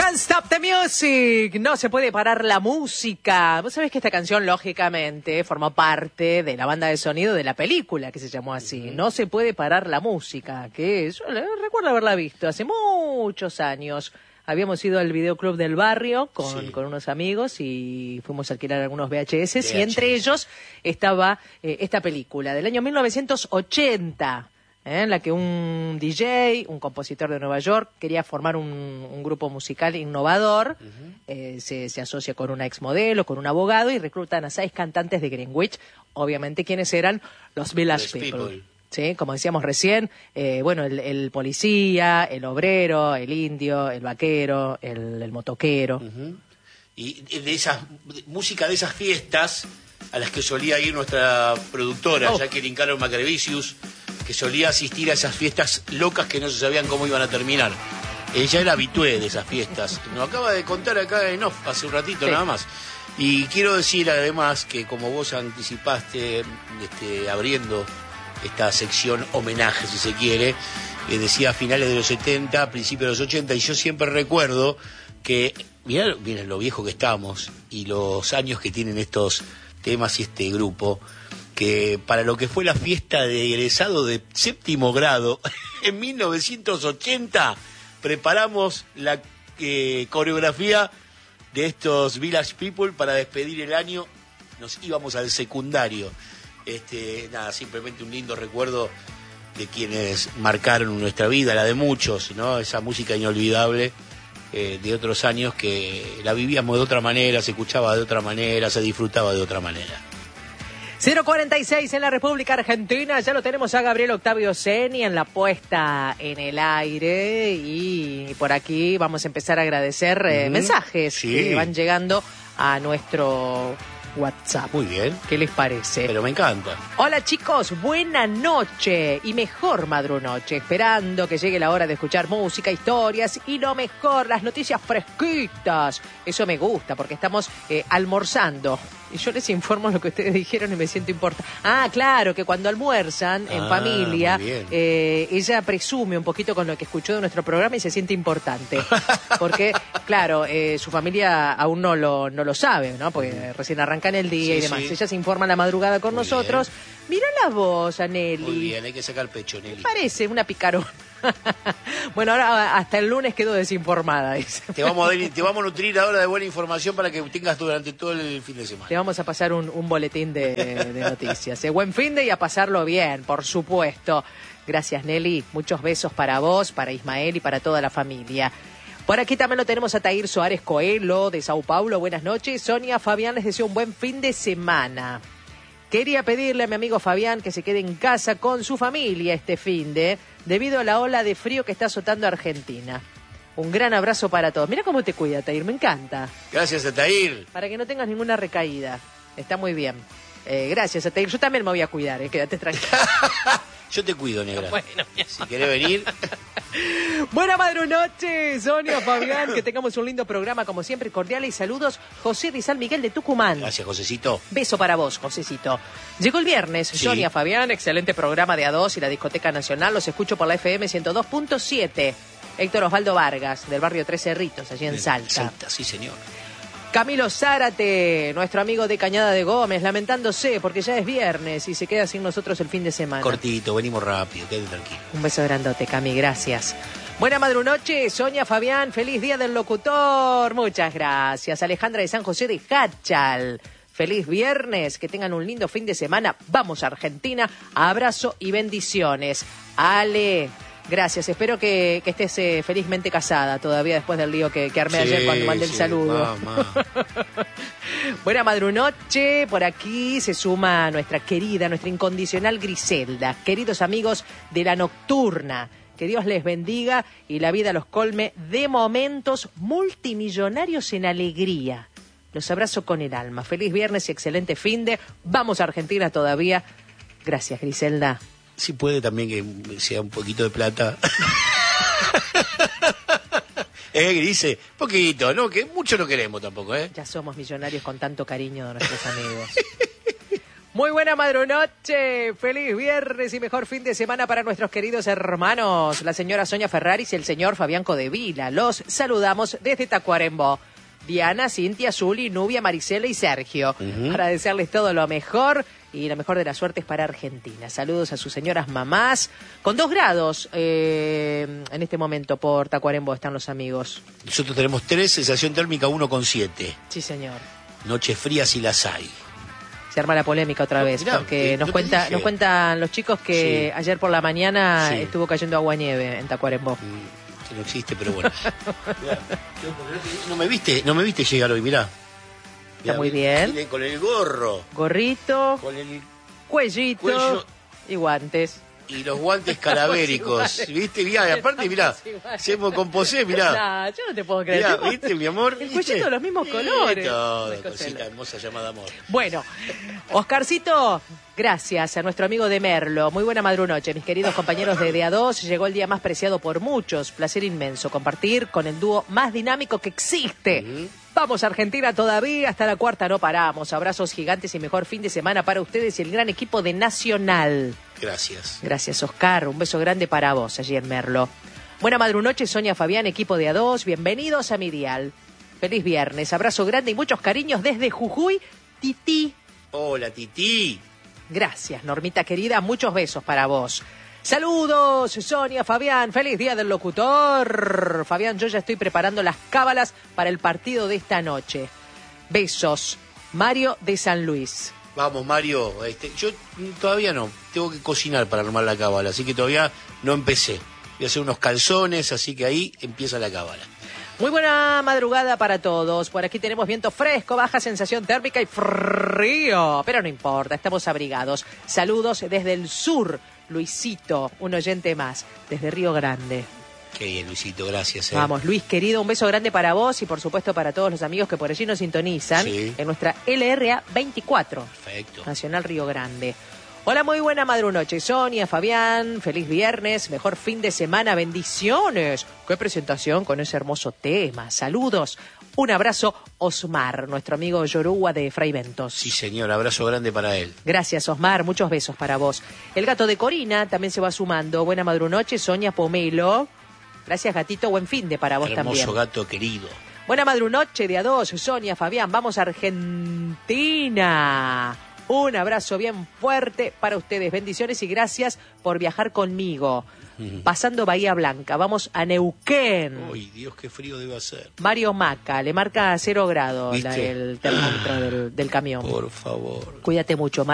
Can't Stop the Music, no se puede parar la música. Vos sabés que esta canción, lógicamente, formó parte de la banda de sonido de la película que se llamó así. No se puede parar la música, que yo recuerdo haberla visto hace muchos años. Habíamos ido al videoclub del barrio con unos amigos y fuimos a alquilar algunos VHS. Y entre ellos estaba esta película del año 1980. En la que un DJ, un compositor de Nueva York, quería formar un grupo musical innovador. Se asocia con una exmodelo, con un abogado, y reclutan a 6 cantantes de Greenwich. Obviamente, ¿quiénes eran? Los Village People. ¿Sí? Como decíamos recién, el policía, el obrero, el indio, el vaquero, el motoquero. Y de esa música de esas fiestas a las que solía ir nuestra productora, Jacqueline Carol Macrevicius, que solía asistir a esas fiestas locas que no se sabían cómo iban a terminar. Ella era habitué de esas fiestas. Nos acaba de contar acá en off hace un ratito nada más. Y quiero decir además que como vos anticipaste, abriendo esta sección homenaje, si se quiere, decía a finales de los 70, principios de los 80, y yo siempre recuerdo que, mirá lo viejo que estamos y los años que tienen estos temas y este grupo, que para lo que fue la fiesta de egresado de 7º grado en 1980 preparamos la coreografía de estos Village People para despedir el año. Nos íbamos al secundario. Simplemente un lindo recuerdo de quienes marcaron nuestra vida, la de muchos, ¿no? Esa música inolvidable de otros años que la vivíamos de otra manera, se escuchaba de otra manera, se disfrutaba de otra manera. 046 en la República Argentina, ya lo tenemos a Gabriel Octavio Seni en la puesta en el aire, y por aquí vamos a empezar a agradecer mensajes que van llegando a nuestro WhatsApp. Muy bien. ¿Qué les parece? Pero me encanta. Hola chicos, buena noche y mejor madrunoche, esperando que llegue la hora de escuchar música, historias y lo mejor, las noticias fresquitas. Eso me gusta porque estamos almorzando. Y yo les informo lo que ustedes dijeron y me siento importante. Claro, que cuando almuerzan en familia, ella presume un poquito con lo que escuchó de nuestro programa y se siente importante. Porque, claro, su familia aún no lo sabe, ¿no? Porque recién arrancan el día y demás. Ella se informa a la madrugada con nosotros. Mirá la voz, Aneli. Muy bien, hay que sacar pecho, Nelly. Parece una picarona. Bueno, ahora hasta el lunes quedo desinformada, dice. Te vamos a nutrir ahora de buena información para que tengas durante todo el fin de semana. Te vamos a pasar un boletín de noticias. Buen fin de y a pasarlo bien, por supuesto. Gracias, Nelly. Muchos besos para vos, para Ismael y para toda la familia. Por aquí también lo tenemos a Tair Soares Coelho, de Sao Paulo. Buenas noches. Sonia Fabián les deseo un buen fin de semana. Quería pedirle a mi amigo Fabián que se quede en casa con su familia este finde, debido a la ola de frío que está azotando Argentina. Un gran abrazo para todos. Mira cómo te cuida, Tair, me encanta. Gracias a Tair. Para que no tengas ninguna recaída. Está muy bien. Gracias a Tair. Yo también me voy a cuidar, quédate tranquilo. Yo te cuido, negra. Bueno, si querés venir. Buena madrunoche, Sonia, Fabián. Que tengamos un lindo programa, como siempre. Cordiales y saludos, José de San Miguel de Tucumán. Gracias, Josecito. Beso para vos, Josecito. Llegó el viernes, Sonia, Fabián. Excelente programa de A2 y la Discoteca Nacional. Los escucho por la FM 102.7. Héctor Osvaldo Vargas, del barrio Tres Cerritos, allí en Salta. Salta, sí, señor. Camilo Zárate, nuestro amigo de Cañada de Gómez, lamentándose porque ya es viernes y se queda sin nosotros el fin de semana. Cortito, venimos rápido, quédate tranquilo. Un beso grandote, Cami, gracias. Buena madrunoche, Sonia, Fabián, feliz día del locutor. Muchas gracias. Alejandra de San José de Hachal. Feliz viernes, que tengan un lindo fin de semana. Vamos a Argentina, abrazo y bendiciones. Ale, gracias, espero que estés felizmente casada todavía después del lío que armé ayer cuando mandé el saludo. Buena madrunoche, por aquí se suma nuestra querida, nuestra incondicional Griselda. Queridos amigos de La Nocturna, que Dios les bendiga y la vida los colme de momentos multimillonarios en alegría. Los abrazo con el alma. Feliz viernes y excelente finde. Vamos a Argentina todavía. Gracias, Griselda. Si puede también que sea un poquito de plata. Grise, poquito, ¿no? Que mucho no queremos tampoco, Ya somos millonarios con tanto cariño de nuestros amigos. Muy buena madrunoche, feliz viernes y mejor fin de semana para nuestros queridos hermanos, la señora Sonia Ferraris y el señor Fabián Codevila. Los saludamos desde Tacuarembó. Diana, Cintia, Zuli, Nubia, Marisela y Sergio, para desearles todo lo mejor y la mejor de las suertes para Argentina. Saludos a sus señoras mamás. Con 2 grados en este momento por Tacuarembó están los amigos. Nosotros tenemos 3, sensación térmica 1,7. Sí, señor. Noches frías y las hay. Se arma la polémica otra vez, Mirá, porque nos cuentan los chicos que ayer por la mañana estuvo cayendo agua-nieve en Tacuarembó. Que no existe, pero bueno. Mirá, no me viste llegar hoy, mirá. Está muy bien. Con el gorro. Gorrito, Con el cuellito cuello y guantes. y los guantes calavéricos. ¿Viste? Mirá, y aparte, mirá, hacemos composé, mirá. Nah, yo no te puedo creer. Mirá, ¿viste, mi amor? El cuellito de los mismos colores. Todo, Una cosa cosita hermosa llamada amor. Bueno, Oscarcito, gracias a nuestro amigo de Merlo. Muy buena madrunoche, mis queridos compañeros de A2. Llegó el día más preciado por muchos. Placer inmenso compartir con el dúo más dinámico que existe. Vamos Argentina todavía, hasta la cuarta no paramos. Abrazos gigantes y mejor fin de semana para ustedes y el gran equipo de Nacional. Gracias. Gracias, Oscar. Un beso grande para vos allí en Merlo. Buena madrunoche, Sonia, Fabián, equipo de A2. Bienvenidos a mi dial. Feliz viernes. Abrazo grande y muchos cariños desde Jujuy. Titi. Hola, Titi. Gracias, Normita querida. Muchos besos para vos. Saludos, Sonia, Fabián. Feliz día del locutor. Fabián, yo ya estoy preparando las cábalas para el partido de esta noche. Besos. Mario de San Luis. Vamos, Mario. Yo todavía no. Tengo que cocinar para armar la cábala, así que todavía no empecé. Voy a hacer unos calzones, así que ahí empieza la cábala. Muy buena madrugada para todos. Por aquí tenemos viento fresco, baja sensación térmica y frío. Pero no importa, estamos abrigados. Saludos desde el sur. Luisito, un oyente más, desde Río Grande. Qué bien, Luisito, gracias. Vamos, Luis, querido, un beso grande para vos y por supuesto para todos los amigos que por allí nos sintonizan en nuestra LRA 24. Perfecto. Nacional Río Grande. Hola, muy buena madrunoche, Sonia, Fabián, feliz viernes, mejor fin de semana, bendiciones. Qué presentación con ese hermoso tema, saludos. Un abrazo, Osmar, nuestro amigo Yoruba de Fray Bentos. Sí, señor, abrazo grande para él. Gracias, Osmar, muchos besos para vos. El gato de Corina también se va sumando. Buena madrunoche, Sonia Pomelo. Gracias, gatito, buen fin de para vos también. Hermoso gato querido. Buena madrunoche de A2, Sonia, Fabián, vamos a Argentina. Un abrazo bien fuerte para ustedes. Bendiciones y gracias por viajar conmigo. Pasando Bahía Blanca, vamos a Neuquén. Uy, Dios, qué frío debe hacer. Mario Maca, le marca 0 grados el termómetro del camión. Por favor. Cuídate mucho,